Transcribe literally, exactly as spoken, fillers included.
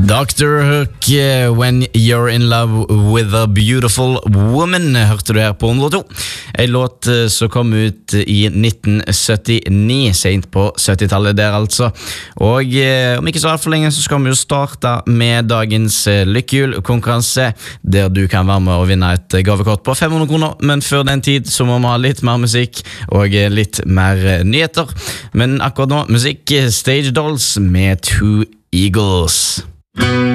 doktor Hook, uh, When You're In Love With A Beautiful Woman, hørte du her på hundre og to. En låt uh, som kom ut i nitten syttini, sent på syttitallet der altså. Og uh, om ikke så alt for lenge så skal vi jo starte med dagens uh, lykkehjul-konkurranse, der du kan være med å vinne et uh, gavekort på fem hundre kroner, men før den tid så må vi ha litt mer musikk og uh, litt mer uh, nyheter. Men akkurat nå, musikk, uh, Stage Dolls med Two Eagles.